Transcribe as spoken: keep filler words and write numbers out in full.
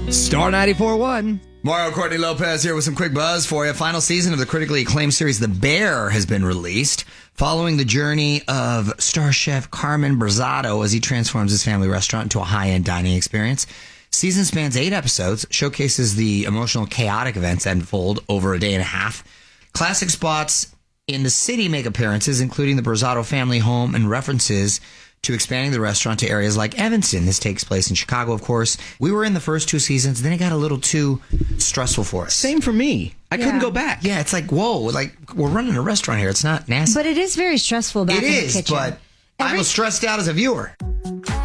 Star ninety-four point one. Mario Courtney Lopez here with some quick buzz for you. Final season of the critically acclaimed series The Bear has been released, following the journey of star chef Carmen Brzado as he transforms his family restaurant into a high-end dining experience. Season spans eight episodes, showcases the emotional, chaotic events that unfold over a day and a half. Classic spots in the city make appearances, including the Brzado family home and references to expanding the restaurant to areas like Evanston. This takes place in Chicago, of course. We were in the first two seasons, then it got a little too stressful for us. Same for me. I Yeah. couldn't go back. Yeah, it's like, whoa, like we're running a restaurant here. It's not nasty. But it is very stressful back It in is, the kitchen. but I Every- was stressed out as a viewer.